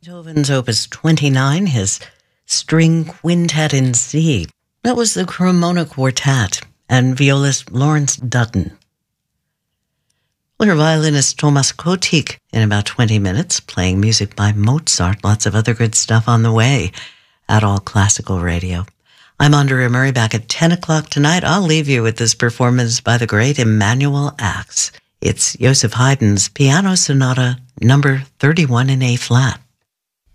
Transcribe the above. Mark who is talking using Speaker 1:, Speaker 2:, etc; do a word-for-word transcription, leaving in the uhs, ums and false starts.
Speaker 1: Beethoven's Opus twenty-nine, his String Quintet in C. That was the Cremona Quartet and violist Lawrence Dutton. We'll hear violinist Thomas Kotik in about twenty minutes, playing music by Mozart. Lots of other good stuff on the way at All Classical Radio. I'm Andrea Murray. Back at ten o'clock tonight. I'll leave you with this performance by the great Emanuel Ax. It's Joseph Haydn's Piano Sonata number thirty-one in A flat.